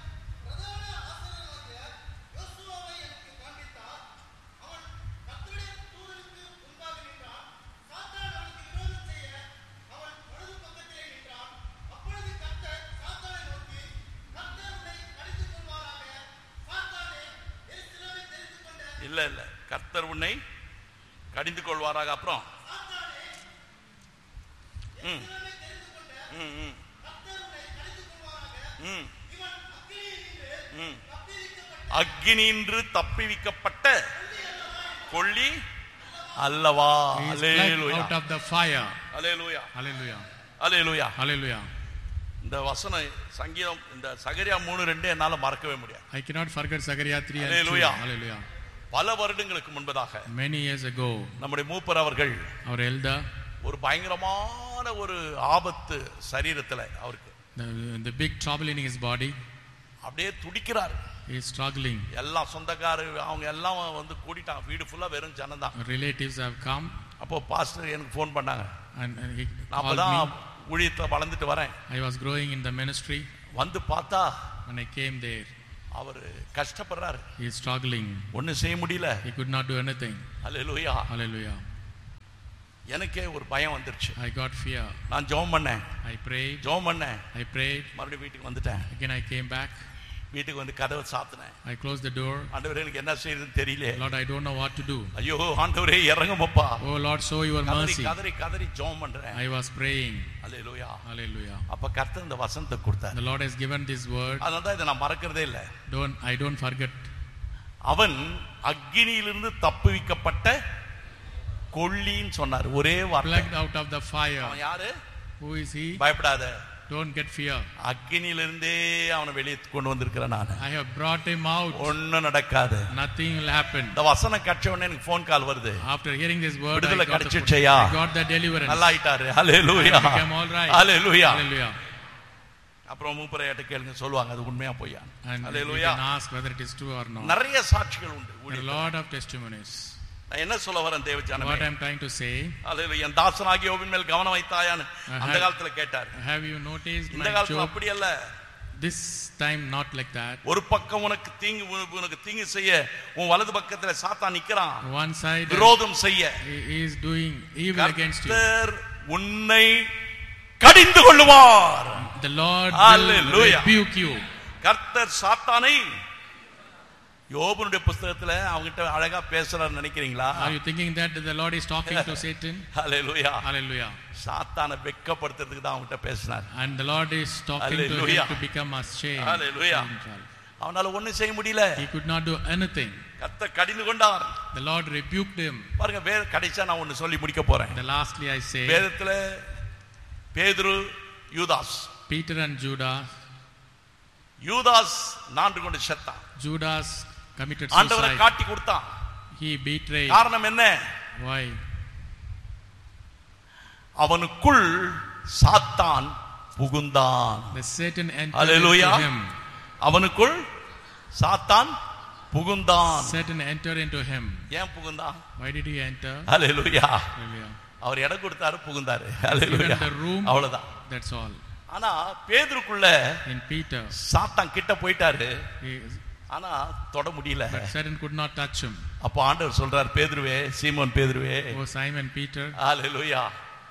இல்ல இல்ல கர்த்தர் உன்னை கடிந்து கொள்வாராக. அப்புறம் ம், ம், ம். ம், ம். அக்கினியின்று தப்பிவிக்கப்பட்ட கொள்ளி அல்லவா. He is plucked hallelujah. out of the fire. Hallelujah. Hallelujah. Hallelujah. Hallelujah. இந்த வசனம் சங்கீதம் இந்த சகரியா மூணு ரெண்டு என்னால மறக்கவே முடியாது. I cannot forget Zechariah three and two. Hallelujah. Hallelujah. பல வருடங்களுக்கு முன்பதாக Many years ago, நம்முடைய மூப்பர் அவர்கள் our elder, ஒரு பயங்கரமான ஒரு ஆபத்து சரீரத்துல அவருக்கு the, the big trouble in his body, அப்படியே துடிக்கிறார். he is struggling. எல்லாம் சொந்தக்காரு அவங்க எல்லாம் வந்து கூட்டிட்டாங்க. வீடு ஃபுல்லா வெறும் ஜனம் தான். Relatives have come அப்போ பாஸ்டர் எனக்கு ஃபோன் பண்ணாங்க. and, and he நான் called அப்பதான் me. ஊழியத்துல வளர்ந்துட்டு வரேன். I was growing in the ministry. வந்து பார்த்தா When I came there, அவர் கஷ்டப்படுறாரு. he is struggling. ஒண்ணும் செய்ய முடியல. He could not do anything. Hallelujah. Hallelujah. எனக்கே ஒரு பயம் வந்துருச்சு. I got fear. நான் ஜெபம் பண்ணேன், I prayed. ஜெபம் பண்ணேன், I prayed. மறுபடியும் வீட்டுக்கு வந்துட்டேன். Again I came back. வீட்டுக்கு வந்து கதவை சாத்தினேன். I closed the door. ஆண்டவரே எனக்கு என்ன செய்யறதுன்னு தெரியல. Lord, I don't know what to do. ஐயோ ஆண்டவரே இறங்குமப்பா. Oh Lord, show your கதறி mercy. கதறி கதறி ஜெபம் பண்றேன். I was praying. Hallelujah. Hallelujah. அப்ப கர்த்தர் இந்த வசனத்தை கொடுத்தார். The Lord has given this word. அதனால தான் இதை நான் மறக்கிறதே இல்லை. Don't I don't forget. அவன் அக்கினியிலிருந்து தப்புவிக்கப்பட்ட கொள்ளின்னு சொன்னார். ஒரே வார்த்தை. Plucked out of the fire. அவன் யாரு? Who is he? பயப்படாத. Don't get fear. அக்கினியிலிருந்தே அவனை வெளியே கொண்டு வந்திருக்கிறேன் நான். I have brought him out. ஒண்ணும் நடக்காது. Nothing will happen. இந்த வசனம் கற்ற உடனே எனக்கு ஃபோன் கால் வருது. After hearing this word, I விடுதலை got, the, கிடைச்சிச்சையா? I got the deliverance. நல்லா ஆயிட்டாரு. ஹalleluya. I became all right. Hallelujah. Hallelujah. அப்புறம் மூப்பரையாட்ட கேளுங்க, சொல்லுவாங்க அது உண்மையா பொய்யா. And hallelujah. you can ask whether it is true or not. நிறைய சாட்சிகள் உண்டு. There are a lot of testimonies. நான் என்ன சொல்ல வரேன் தேவ ஜனமே? What I am trying to say. ஹalleluya. என் தாசனாகிய யோபின் மேல் கவனம் வைத்தாயான்னு அந்த காலத்துல கேட்டார். Have you noticed இந்த my காலத்துல Job? அப்படி அல்ல. This time not like that. ஒரு பக்கம் உனக்கு தீங்கு உனக்கு தீங்கு செய்ய உன் வலது பக்கத்துல சாத்தான் நிக்கறான். One side விரோதம் செய்ய. he is doing evil against you. கர்த்தர் உன்னை கடிந்து கொள்ளுவார். The Lord Hallelujah. will rebuke you. கர்த்தர் சாத்தானை யோபனுடைய புத்தகத்துல அவங்கிட்ட அழகா பேசுறாரு நினைக்கிறீங்களா? Are you thinking that the Lord is talking to Satan? Hallelujah. Hallelujah. சாத்தானை வெட்கப்படுத்துறதுக்கு தான் அவங்கிட்ட பேசினார். And the Lord is talking Hallelujah. to him to become ashamed. Hallelujah. அவனால ஒண்ணும் செய்ய முடியல. He could not do anything. கர்த்தர் கடிந்து கொண்டார். The Lord rebuked him. பாருங்க, வேற கடைசியா நான் ஒன்னு சொல்லி முடிக்க போறேன். The lastly I say, வேதத்துல பேதுரு, யூதாஸ். Peter and Judas. யூதாஸ் நான்கு கொண்டு செத்தான். Judas committed ஆண்டவரை suicide. காட்டி கொடுத்தான். He betrayed. காரணம் என்ன? Why? அவனுக்குள் சாத்தான் புகுந்தான். The Satan entered Hallelujah. into him. அவனுக்குள் சாத்தான் புகுந்தான். Satan entered into him. ஏன் புகுந்தான்? Why did he enter? Hallelujah. Hallelujah. அவர் இடம் கொடுத்தாரு, புகுந்தாரு. ஹalleluya. Given the room. அவ்வளவுதான். That's all. ஆனா பேதுருக்குள்ள In Peter, சாத்தான் கிட்ட போயிட்டாரு. he, ஆனா தொட முடியல. but Satan could not touch him. அப்ப ஆண்டவர் சொல்றார், பேதுருவே, சீமோன் பேதுருவே, Oh Simon Peter, ஹalleluya,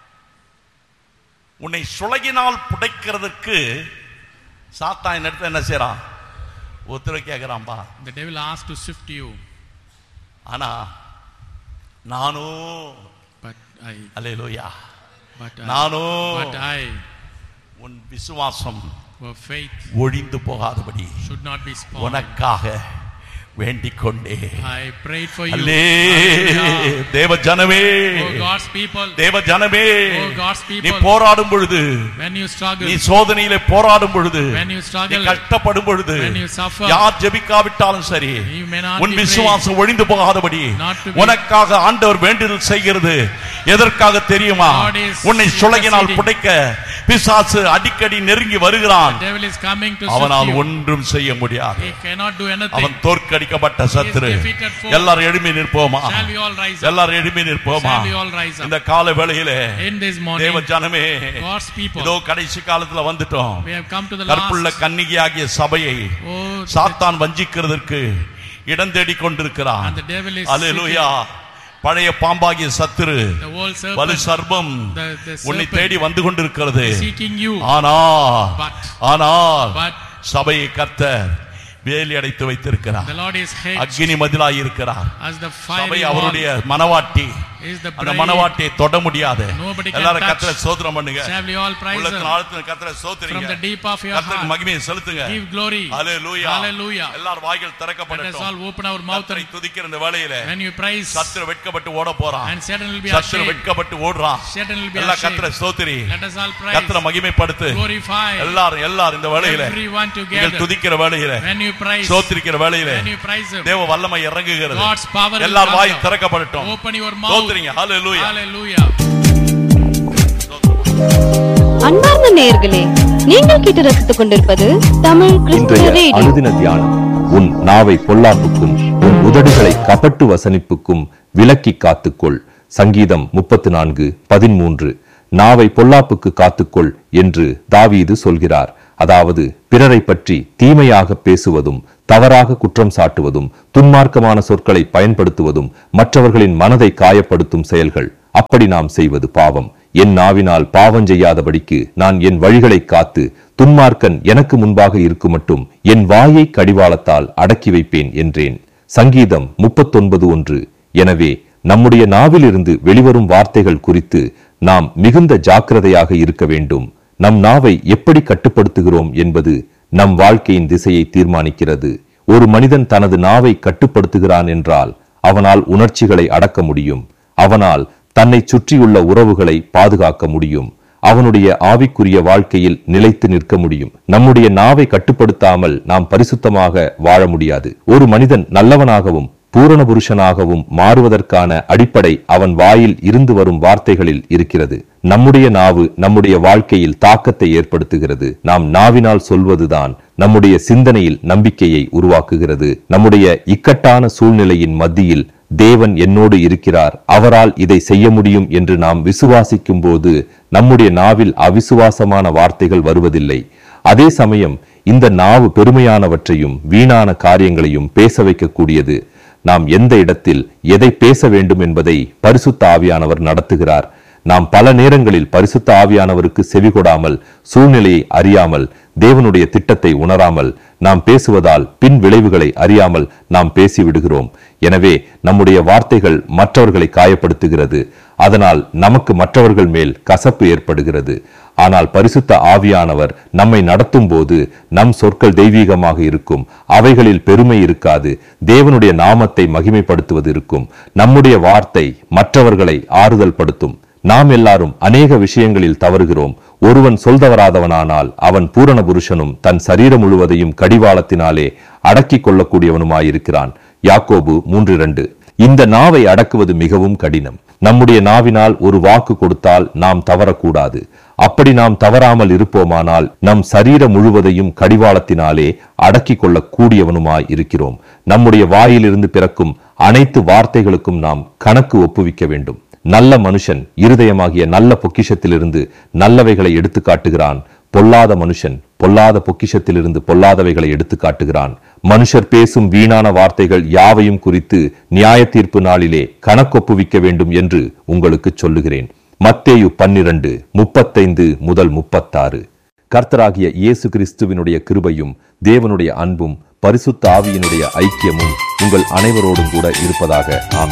உன்னை சுளகினால் புடைக்கிறதுக்கு சாத்தான் இடத்துல என்ன செய்றான்? உத்தரவு கேட்கிறான்பா. the devil asked to sift you, ஆனா நானும் but I, hallelujah, but I, நானும் but I, உன் விசுவாசம் for faith ஒழிந்து போகாதபடி should not be spoiled. உனக்காக வேண்டிக் கொண்டே. I prayed for you. Hallelujah. தேவ ஜனமே, Oh God's people, தேவ ஜனமே, Oh God's நீ people, போராடும் பொழுது, when you struggle, நீ சோதனையிலே போராடும் பொழுது, when you நீ struggle, கஷ்டப்படும் பொழுது, when you suffer, யார் ஜெபிக்காவிட்டாலும் சரி, you may not உன் be விசுவாசம் ஒழிந்து போகாதபடி not to be, உனக்காக ஆண்டவர் வேண்டுதல் செய்கிறது எதற்காக தெரியுமா? God is உன்னை சுளகினால் interceding. புடைக்க பிசாசு அடிக்கடி நெருங்கி வருகிறான். the devil is coming to அவனால் sift you. ஒன்றும் செய்ய முடியாது. He cannot do anything. அவன் தோற்கடிக்கப்பட்ட சத்துரு. He is defeated foe. எல்லாரும் எழும்பி நிற்போமா? Shall we all rise up? எல்லாரும் எழும்பி நிற்போமா? Shall we all rise up? இந்த கால வேளையிலே In this morning, தேவ ஜனமே, God's people, இதோ கடைசி காலத்துல வந்துட்டோம். we have come to the கற்புள்ள last. கன்னிகையாகிய சபையை Oh, சாத்தான் வஞ்சிக்கிறதற்கு இடம் தேடிக் கொண்டிருக்கிறான். and the devil is அல்லேலூயா. பழைய பாம்பாகிய சத்துரு, seeking, the old வலு serpent, சர்ப்பம் the, the உன்னை serpent தேடி வந்து கொண்டிருக்கிறது. is seeking you. ஆனால் But, ஆனால் but சபையை கர்த்தர் வேலி அடைத்து வைத்திருக்கிறார். the Lord is hedged அக்னி மதிலாய் இருக்கிறார். as the சபை fiery wall அவருடைய மனவாட்டி. is the அந்த bride. மனவாட்டியை தொட முடியாது. Nobody can எல்லாரும் touch. கர்த்தரை ஸ்தோத்திரம் பண்ணுங்க. Shall we all praise உள்ளத்தின் Him? ஆழத்தின் கர்த்தரை ஸ்தோத்திரிங்க. From the deep of your கர்த்தருக்கு heart, மகிமையை செலுத்துங்க. give glory. ஹalleluya. Hallelujah. எல்லார் வாய்கள் Let us திறக்கப்படட்டும். all open our mouth கர்த்தரை and துதிக்கிற இந்த வேளையிலே when you praise, சத்துரு வெட்கப்பட்டு ஓட போறான். and Satan will be சத்துரு ashamed. வெட்கப்பட்டு ஓடுறான். Satan will be எல்லா ashamed. கர்த்தரை ஸ்தோத்திரி. Let us all praise, கர்த்தரை மகிமைப்படுத்து. glorify, எல்லாரும் எல்லாரும் இந்த வேளையிலே everyone நீங்கள் together. துதிக்கிற வேளையிலே, When you praise, ஸ்தோத்திரிக்கிற வேளையிலே when you praise Him, தேவ வல்லமை இறங்குகிறது. God's power will எல்லார் வாய் come. திறக்கப்படட்டும். Open your mouth. ஸ்தோத்திரிங்க. Hallelujah. Hallelujah. அன்பார்ந்த நேயர்களே, நீங்கள் கேட்டு ரசித்துக் கொண்டிருப்பது தமிழ் கிறிஸ்துவ இன்றைய ரேடியோ. அனுதின தியானம். உன் நாவை பொல்லாப்புக்கும் உன் உதடுகளை கபட்டு வசனிப்புக்கும் விலக்கி காத்துக்கொள். சங்கீதம் முப்பத்து நான்கு பதிமூன்று. நாவை பொல்லாப்புக்கு காத்துக்கொள் என்று தாவீது சொல்கிறார். அதாவது பிறரை பற்றி தீமையாக பேசுவதும், தவறாக குற்றம் சாட்டுவதும், துன்மார்க்கமான சொற்களை பயன்படுத்துவதும் மற்றவர்களின் மனதை காயப்படுத்தும் செயல்கள். அப்படி நாம் செய்வது பாவம். என் நாவினால் பாவம் செய்யாதபடிக்கு நான் என் வழிகளை காத்து துன்மார்க்கன் எனக்கு முன்பாக இருக்கும் மட்டும் என் வாயை கடிவாளத்தால் அடக்கி வைப்பேன் என்றேன். சங்கீதம் முப்பத்தொன்பது ஒன்று. எனவே நம்முடைய நாவிலிருந்து வெளிவரும் வார்த்தைகள் குறித்து நாம் மிகுந்த ஜாக்கிரதையாக இருக்க வேண்டும். நம் நாவை எப்படி கட்டுப்படுத்துகிறோம் என்பது நம் வாழ்க்கையின் திசையை தீர்மானிக்கிறது. ஒரு மனிதன் தனது நாவை கட்டுப்படுத்துகிறான் என்றால் அவனால் உணர்ச்சிகளை அடக்க முடியும். அவனால் தன்னை சுற்றியுள்ள உறவுகளை பாதுகாக்க முடியும். அவனுடைய ஆவிக்குரிய வாழ்க்கையில் நிலைத்து நிற்க முடியும். நம்முடைய நாவை கட்டுப்படுத்தாமல் நாம் பரிசுத்தமாக வாழ முடியாது. ஒரு மனிதன் நல்லவனாகவும் பூரண புருஷனாகவும் மாறுவதற்கான அடிப்படை அவன் வாயில் இருந்து வரும் வார்த்தைகளில் இருக்கிறது. நம்முடைய நாவு நம்முடைய வாழ்க்கையில் தாக்கத்தை ஏற்படுத்துகிறது. நாம் நாவினால் சொல்வதுதான் நம்முடைய சிந்தனையில் நம்பிக்கையை உருவாக்குகிறது. நம்முடைய இக்கட்டான சூழ்நிலையின் மத்தியில் தேவன் என்னோடு இருக்கிறார், அவரால் இதை செய்ய முடியும் என்று நாம் விசுவாசிக்கும் போது நம்முடைய நாவில் அவிசுவாசமான வார்த்தைகள் வருவதில்லை. அதே சமயம் இந்த நாவு பெருமையானவற்றையும் வீணான காரியங்களையும் பேச வைக்கக்கூடியது. நாம் எந்த இடத்தில் எதை பேச வேண்டும் என்பதை பரிசுத்த ஆவியானவர் நடத்துகிறார். நாம் பல நேரங்களில் பரிசுத்த ஆவியானவருக்கு செவிகொடாமல், சூழ்நிலையை அறியாமல், தேவனுடைய திட்டத்தை உணராமல் நாம் பேசுவதால் பின் விளைவுகளை அறியாமல் நாம் பேசிவிடுகிறோம். எனவே நம்முடைய வார்த்தைகள் மற்றவர்களை காயப்படுத்துகிறது. அதனால் நமக்கு மற்றவர்கள் மேல் கசப்பு ஏற்படுகிறது. ஆனால் பரிசுத்த ஆவியானவர் நம்மை நடத்தும் போது நம் சொற்கள் தெய்வீகமாக இருக்கும். அவைகளில் பெருமை இருக்காது. தேவனுடைய நாமத்தை மகிமைப்படுத்துவது இருக்கும். நம்முடைய வார்த்தை மற்றவர்களை ஆறுதல் படுத்தும். நாம் எல்லாரும் அநேக விஷயங்களில் தவறுகிறோம். ஒருவன் சொல்தவராதவனானால் அவன் பூரண புருஷனும் தன் சரீரம் முழுவதையும் கடிவாளத்தினாலே அடக்கிக் கொள்ளக்கூடியவனுமாயிருக்கிறான். யாக்கோபு மூன்று இரண்டு. இந்த நாவை அடக்குவது மிகவும் கடினம். நம்முடைய நாவினால் ஒரு வாக்கு கொடுத்தால் நாம் தவறக்கூடாது. அப்படி நாம் தவறாமல் இருப்போமானால் நம் சரீரம் முழுவதையும் கடிவாளத்தினாலே அடக்கிக் கொள்ளக் கூடியவனுமாய் இருக்கிறோம். நம்முடைய வாயிலிருந்து பிறக்கும் அனைத்து வார்த்தைகளுக்கும் நாம் கணக்கு ஒப்புவிக்க வேண்டும். நல்ல மனுஷன் இருதயமாகிய நல்ல பொக்கிஷத்திலிருந்து நல்லவைகளை எடுத்து காட்டுகிறான். பொல்லாத மனுஷன் பொல்லாத பொக்கிஷத்திலிருந்து பொல்லாதவைகளை எடுத்து காட்டுகிறான். மனுஷர் பேசும் வீணான வார்த்தைகள் யாவையும் குறித்து நியாய தீர்ப்பு நாளிலே கணக்கொப்புவிக்க வேண்டும் என்று உங்களுக்கு சொல்லுகிறேன். மத்தேயு பன்னிரண்டு முப்பத்தைந்து முதல் முப்பத்தாறு. கர்த்தராகிய இயேசு கிறிஸ்துவினுடைய கிருபையும் தேவனுடைய அன்பும் பரிசுத்த ஆவியினுடைய ஐக்கியமும் உங்கள் அனைவரோடும் கூட இருப்பதாக. ஆமென்.